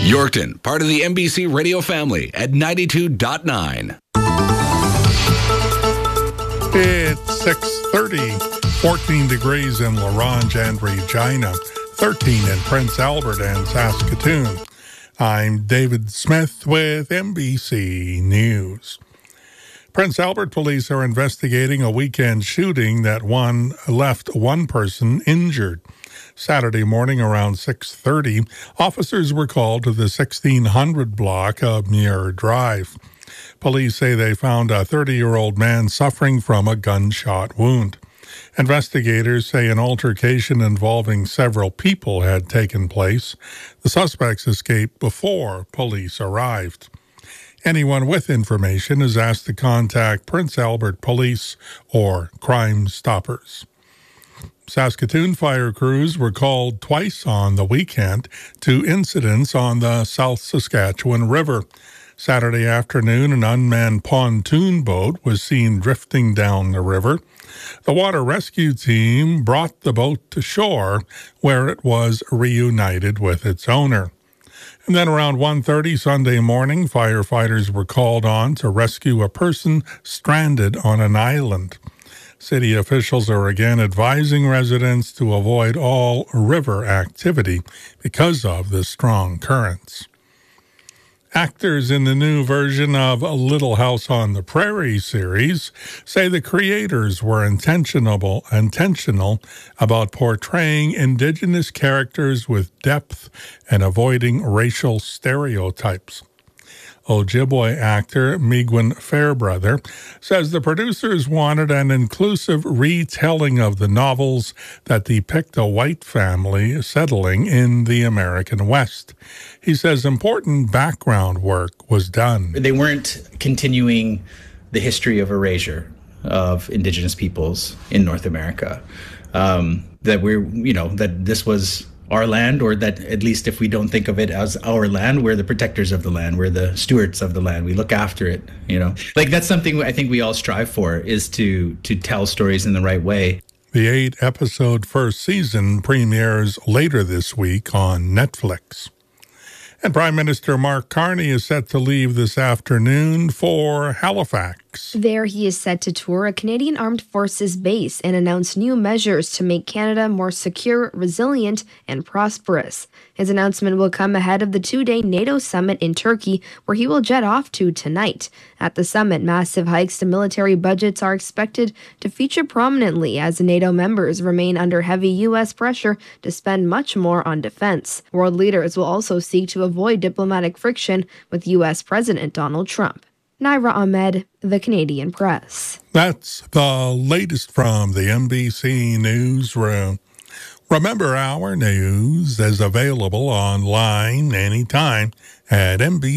Yorkton, part of the MBC radio family at 92.9. It's 6:30, 14 degrees in La Ronge and Regina, 13 in Prince Albert and Saskatoon. I'm David Smith with MBC News. Prince Albert police are investigating a weekend shooting that left one person injured. Saturday morning around 6:30, officers were called to the 1600 block of Muir Drive. Police say they found a 30-year-old man suffering from a gunshot wound. Investigators say an altercation involving several people had taken place. The suspects escaped before police arrived. Anyone with information is asked to contact Prince Albert Police or Crime Stoppers. Saskatoon fire crews were called twice on the weekend to incidents on the South Saskatchewan River. Saturday afternoon, an unmanned pontoon boat was seen drifting down the river. The water rescue team brought the boat to shore, where it was reunited with its owner. And then around 1:30 Sunday morning, firefighters were called on to rescue a person stranded on an island. City officials are again advising residents to avoid all river activity because of the strong currents. Actors in the new version of Little House on the Prairie series say the creators were intentional about portraying Indigenous characters with depth and avoiding racial stereotypes. Ojibwe actor Miigwech Fairbrother says the producers wanted an inclusive retelling of the novels that depict a white family settling in the American West. He says important background work was done. They weren't continuing the history of erasure of Indigenous peoples in North America. That this was our land, or that at least if we don't think of it as our land, we're the protectors of the land, we're the stewards of the land, we look after it, Like that's something I think we all strive for, is to tell stories in the right way. The 8-episode first season premieres later this week on Netflix. And Prime Minister Mark Carney is set to leave this afternoon for Halifax. There he is set to tour a Canadian Armed Forces base and announce new measures to make Canada more secure, resilient, and prosperous. His announcement will come ahead of the 2-day NATO summit in Turkey, where he will jet off to tonight. At the summit, massive hikes to military budgets are expected to feature prominently as NATO members remain under heavy U.S. pressure to spend much more on defense. World leaders will also seek to avoid diplomatic friction with U.S. President Donald Trump. Naira Ahmed, The Canadian Press. That's the latest from the MBC Newsroom. Remember, our news is available online anytime at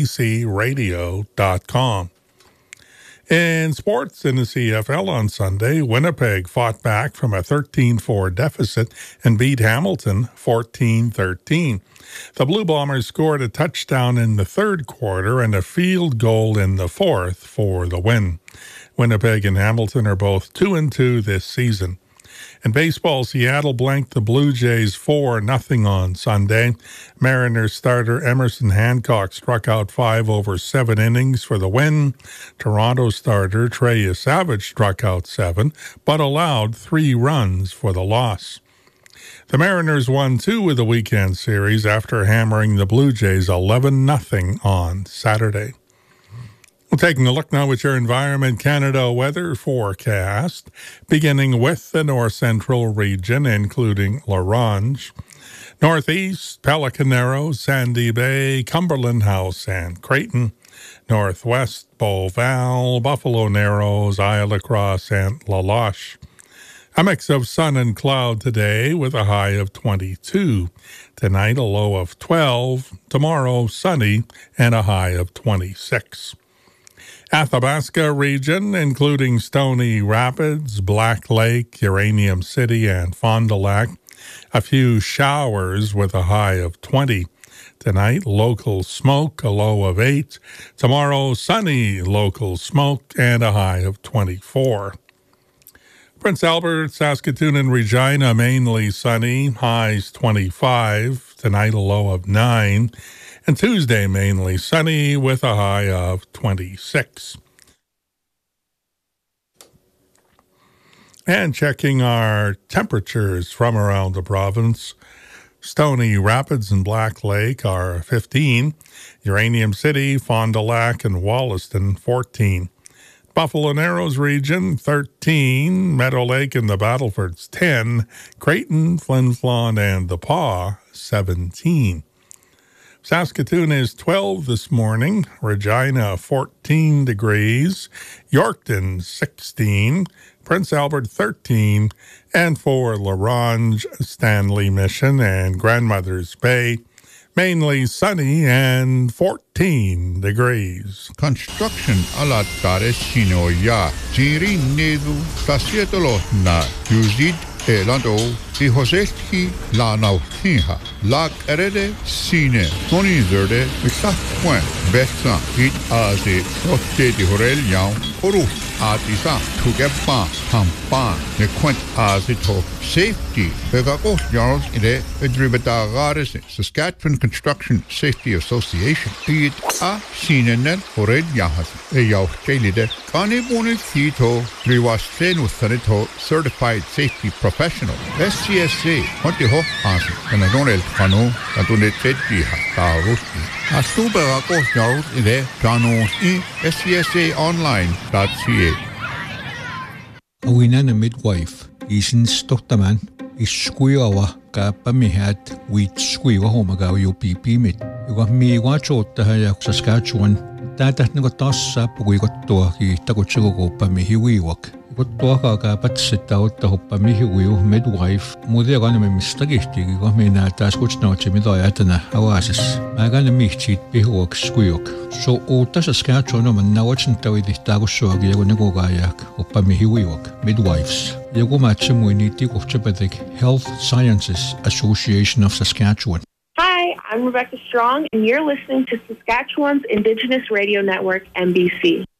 mbcradio.com. In sports in the CFL on Sunday, Winnipeg fought back from a 13-4 deficit and beat Hamilton 14-13. The Blue Bombers scored a touchdown in the third quarter and a field goal in the fourth for the win. Winnipeg and Hamilton are both 2-2 this season. In baseball, Seattle blanked the Blue Jays 4-0 on Sunday. Mariners starter Emerson Hancock struck out 5 over 7 innings for the win. Toronto starter Trey Savage struck out 7, but allowed 3 runs for the loss. The Mariners won 2 of the weekend series after hammering the Blue Jays 11-0 on Saturday. Well, taking a look now at your Environment Canada weather forecast, beginning with the north central region, including La Ronge, northeast, Pelican Narrows, Sandy Bay, Cumberland House, and Creighton, northwest, Beauval, Buffalo Narrows, Isle La Crosse, and La Loche. A mix of sun and cloud today with a high of 22. Tonight, a low of 12. Tomorrow, sunny and a high of 26. Athabasca region, including Stony Rapids, Black Lake, Uranium City, and Fond du Lac. A few showers with a high of 20. Tonight, local smoke, a low of 8. Tomorrow, sunny local smoke and a high of 24. Prince Albert, Saskatoon, and Regina, mainly sunny, highs 25. Tonight, a low of 9. And Tuesday, mainly sunny with a high of 26. And checking our temperatures from around the province. Stony Rapids and Black Lake are 15. Uranium City, Fond du Lac, and Wollaston, 14. Buffalo Narrows region, 13. Meadow Lake and the Battlefords, 10. Creighton, Flin Flon, and the Pas, 17. Saskatoon is 12 this morning. Regina, 14 degrees. Yorkton, 16. Prince Albert, 13. And for La Ronge, Stanley Mission, and Grandmother's Bay, mainly sunny and 14 degrees. Construction alattare sinoja. Jiri nedu tasietolo na yuzid elando ihoseski la nautinha. Lak erede sine monizerde misafwen besa hit aze otte di horel yaw oru atisa tugepa hampa ne kwent azito safety begakos yards ide edribetagares Saskatchewan Construction Safety Association it a sinenen horel yahas e yaw kelide kanibone fito triwasten usanito certified safety professional SCSA hontiho as kanadonel kanu katune tetiha tarusti asubegakos yards ide kanos I scsaonline.ca Awina na midwife isin stoktaman iskuiwa ka pamihat wit skuiwa homaga UPP mit yuga miwa chotta ya Saskatchewan tatat ngo tassa pugui gottua ki takutsigo ko pamihiwiwak gottua ka patsita otta hoppa mihiwiu midwife mudia kana me mistagihti ko mina taas kutsnautsi mida ajatana awasis magana mihtit pihuak skuiok so ota Saskatchewan man nawatsin tawidihtaagussuagi yagu negogaayak hoppa mihiwiwak midwives yagu matsemuiniti kohchapadik Health Sciences Association of Saskatchewan. Hi, I'm Rebecca Strong, and you're listening to Saskatchewan's Indigenous Radio Network, NBC.